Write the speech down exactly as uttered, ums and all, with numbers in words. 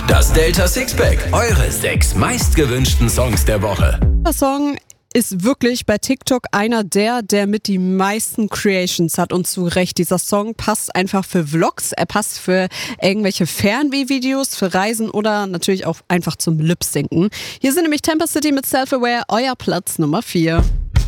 Das Delta Sixpack, eure sechs meistgewünschten Songs der Woche. Der Song ist wirklich bei TikTok einer der, der mit die meisten Creations hat, und zu Recht. Dieser Song passt einfach für Vlogs, er passt für irgendwelche Fernweh-Videos, für Reisen oder natürlich auch einfach zum Lip-Synken. Hier sind nämlich Temper City mit Self-Aware, euer Platz Nummer vier.